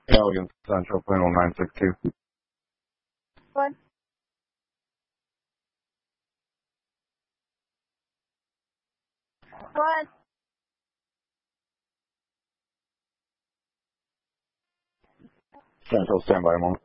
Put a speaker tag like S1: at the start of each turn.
S1: Elgin Central, Plano 962.
S2: What? What?
S1: Central, standby a moment.